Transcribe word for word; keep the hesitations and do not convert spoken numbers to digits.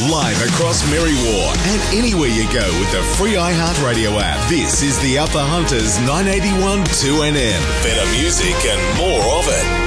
live across Merriwa and anywhere you go with the free iHeartRadio app. This is the Upper Hunters nine eighty-one two N M. Better music and more of it.